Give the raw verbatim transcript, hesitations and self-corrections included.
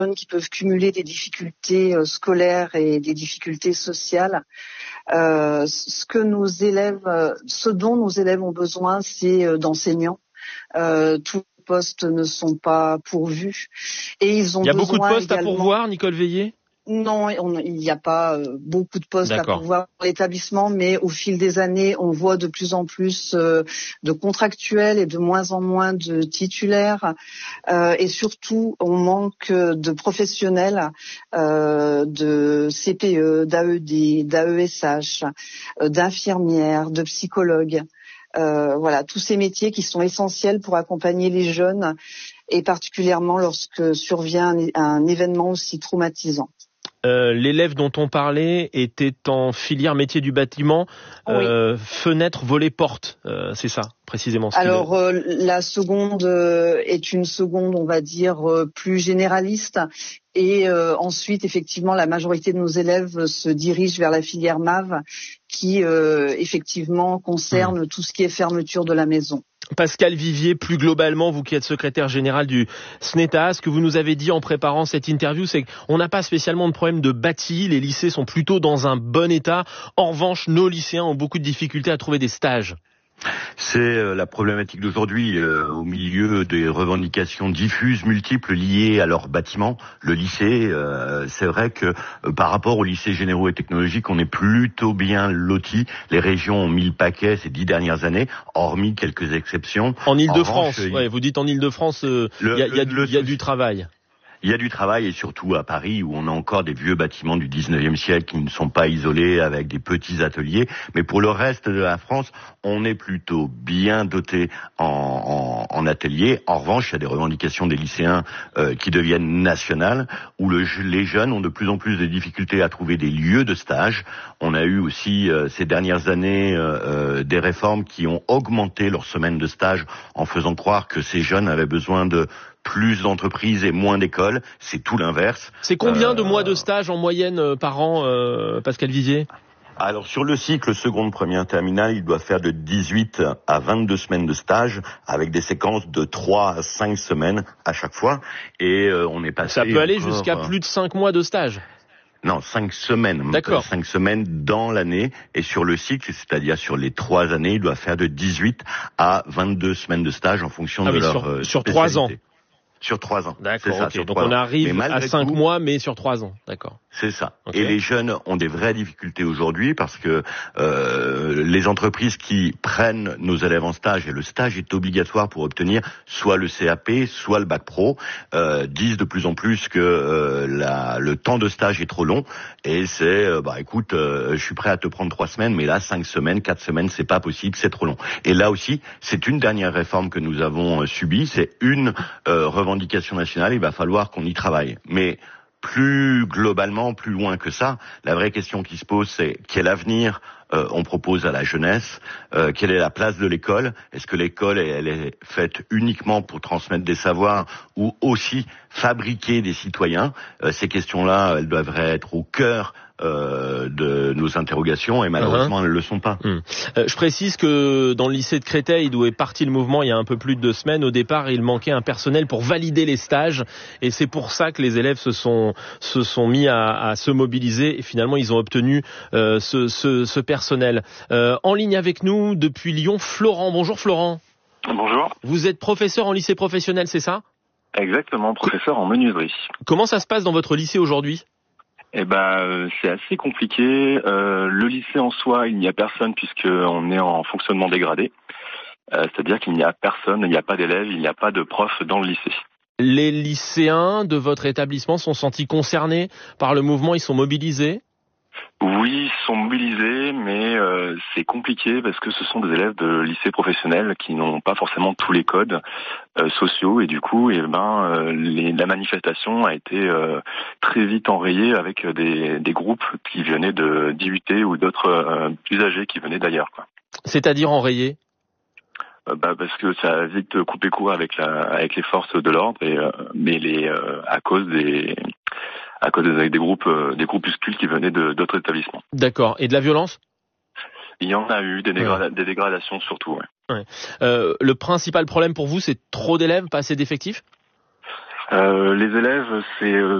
qui peuvent cumuler des difficultés euh, scolaires et des difficultés sociales. Euh, ce que nos élèves, euh, ce dont nos élèves ont besoin, c'est euh, d'enseignants. Euh, tous les postes ne sont pas pourvus et ils ont besoin. Il y a beaucoup de postes également... à pourvoir, Nicole Veillé ? Non, on, il n'y a pas euh, beaucoup de postes D'accord. à pourvoir dans l'établissement, mais au fil des années, on voit de plus en plus euh, de contractuels et de moins en moins de titulaires. Euh, et surtout, on manque de professionnels, euh, de C P E, d'A E D, d'A E S H, euh, d'infirmières, de psychologues. Euh, voilà, tous ces métiers qui sont essentiels pour accompagner les jeunes, et particulièrement lorsque survient un, un événement aussi traumatisant. Euh, l'élève dont on parlait était en filière métier du bâtiment, euh, oui. Fenêtre, volet, porte, euh, c'est ça précisément. Ce Alors euh, la seconde euh, est une seconde, on va dire, euh, plus généraliste, et euh, ensuite effectivement la majorité de nos élèves se dirigent vers la filière M A V qui euh, effectivement concerne mmh. tout ce qui est fermeture de la maison. Pascal Vivier, plus globalement, vous qui êtes secrétaire général du S N E T A, ce que vous nous avez dit en préparant cette interview, c'est qu'on n'a pas spécialement de problème de bâti, les lycées sont plutôt dans un bon état. En revanche, nos lycéens ont beaucoup de difficultés à trouver des stages. C'est la problématique d'aujourd'hui, euh, au milieu des revendications diffuses, multiples, liées à leur bâtiment. Le lycée, euh, c'est vrai que euh, par rapport aux lycées généraux et technologiques, on est plutôt bien lotis. Les régions ont mis le paquet ces dix dernières années, hormis quelques exceptions. En Île-de-France, en ouais, vous dites en Île-de-France, il euh, y, a, y, a, y a du travail. Il y a du travail, et surtout à Paris où on a encore des vieux bâtiments du dix-neuvième siècle qui ne sont pas isolés avec des petits ateliers. Mais pour le reste de la France, on est plutôt bien doté en, en, en ateliers. En revanche, il y a des revendications des lycéens euh, qui deviennent nationales, où le, les jeunes ont de plus en plus de difficultés à trouver des lieux de stage. On a eu aussi euh, ces dernières années euh, euh, des réformes qui ont augmenté leur semaine de stage en faisant croire que ces jeunes avaient besoin de plus d'entreprises et moins d'écoles. C'est tout l'inverse. C'est combien euh... de mois de stage en moyenne euh, par an, euh, Pascal Vivier ? Alors sur le cycle seconde, première, terminale, il doit faire de dix-huit à vingt-deux semaines de stage avec des séquences de trois à cinq semaines à chaque fois. Et euh, on est passé... Ça peut aller encore, jusqu'à plus de cinq mois de stage. Non, cinq semaines. D'accord. Cinq semaines dans l'année. Et sur le cycle, c'est-à-dire sur les trois années, il doit faire de dix-huit à vingt-deux semaines de stage en fonction ah de oui, leur sur, euh, sur trois ans. Sur trois ans. D'accord, ça, okay. Donc on arrive à cinq tout, mois, mais sur trois ans. D'accord. C'est ça. Okay. Et les jeunes ont des vraies difficultés aujourd'hui parce que euh, les entreprises qui prennent nos élèves en stage, et le stage est obligatoire pour obtenir soit le C A P, soit le bac pro, euh, disent de plus en plus que euh, la, le temps de stage est trop long. Et c'est, euh, bah écoute, euh, je suis prêt à te prendre trois semaines, mais là, cinq semaines, quatre semaines, c'est pas possible, c'est trop long. Et là aussi, c'est une dernière réforme que nous avons euh, subie, c'est une euh, revendication nationale, il va falloir qu'on y travaille. Mais plus globalement, plus loin que ça, la vraie question qui se pose, c'est quel avenir euh, on propose à la jeunesse, euh, quelle est la place de l'école, est-ce que l'école elle est faite uniquement pour transmettre des savoirs ou aussi fabriquer des citoyens. Euh, ces questions-là, elles devraient être au cœur Euh, de nos interrogations, et malheureusement uh-huh. elles ne le sont pas. Mmh. Euh, je précise que dans le lycée de Créteil, d'où est parti le mouvement il y a un peu plus de deux semaines, au départ il manquait un personnel pour valider les stages, et c'est pour ça que les élèves se sont se sont mis à, à se mobiliser, et finalement ils ont obtenu euh, ce, ce, ce personnel. Euh, en ligne avec nous depuis Lyon, Florent. Bonjour Florent. Bonjour. Vous êtes professeur en lycée professionnel, c'est ça ? Exactement, professeur en menuiserie. Comment ça se passe dans votre lycée aujourd'hui ? Eh ben, euh, c'est assez compliqué. Euh, le lycée en soi, il n'y a personne puisqu'on est en fonctionnement dégradé. Euh, c'est-à-dire qu'il n'y a personne, il n'y a pas d'élèves, il n'y a pas de profs dans le lycée. Les lycéens de votre établissement sont sentis concernés par le mouvement, ils sont mobilisés ? Oui, ils sont mobilisés, mais euh, c'est compliqué parce que ce sont des élèves de lycée professionnel qui n'ont pas forcément tous les codes euh, sociaux, et du coup, eh ben, euh, les, la manifestation a été euh, très vite enrayée avec des, des groupes qui venaient de d'I U T ou d'autres euh, plus âgés qui venaient d'ailleurs, quoi. C'est-à-dire enrayés ? euh, bah, parce que ça a vite coupé court avec la avec les forces de l'ordre, et euh, mais les euh, à cause des à cause des, des groupes, euh, des groupuscules qui venaient de, d'autres établissements. D'accord. Et de la violence ? Il y en a eu, des, dégrada- ouais. des dégradations surtout, ouais. ouais. Euh, le principal problème pour vous, c'est trop d'élèves, pas assez d'effectifs ? euh, Les élèves, c'est